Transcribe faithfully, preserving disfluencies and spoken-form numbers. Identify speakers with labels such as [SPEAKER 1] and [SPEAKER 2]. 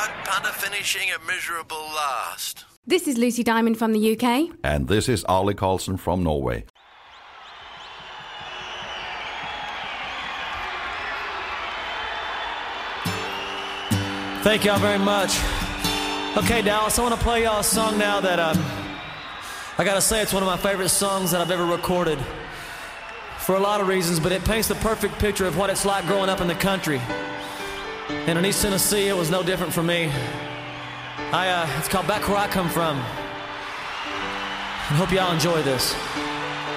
[SPEAKER 1] Black Panther finishing a miserable last.
[SPEAKER 2] This is Lucy Diamond from the U K.
[SPEAKER 3] And this is Arle Carlson from Norway.
[SPEAKER 4] Thank y'all very much. Okay, Dallas, I want to play y'all a song now that um, I gotta say it's one of my favorite songs that I've ever recorded. For a lot of reasons, but it paints the perfect picture of what it's like growing up in the country. And in East Tennessee, it was no different for me. I, uh, it's called Back Where I Come From. I hope y'all enjoy this.